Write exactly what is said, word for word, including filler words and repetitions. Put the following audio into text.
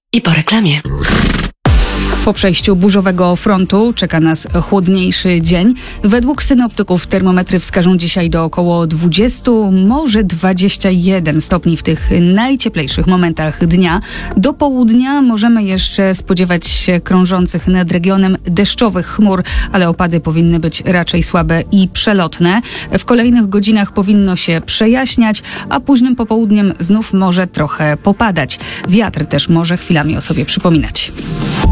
I po reklamie. Po przejściu burzowego frontu czeka nas chłodniejszy dzień. Według synoptyków termometry wskażą dzisiaj do około dwudziestu, może dwudziestu jeden stopni w tych najcieplejszych momentach dnia. Do południa możemy jeszcze spodziewać się krążących nad regionem deszczowych chmur, ale opady powinny być raczej słabe i przelotne. W kolejnych godzinach powinno się przejaśniać, a późnym popołudniem znów może trochę popadać. Wiatr też może chwilami o sobie przypominać.